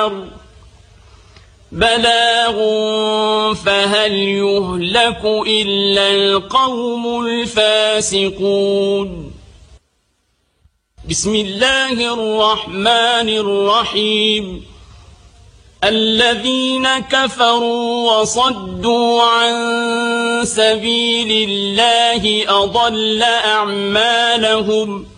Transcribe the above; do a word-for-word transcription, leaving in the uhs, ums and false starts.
بلاغ فهل يهلك إلا القوم الفاسقون. بسم الله الرحمن الرحيم. الذين كفروا وصدوا عن سبيل الله أضل أعمالهم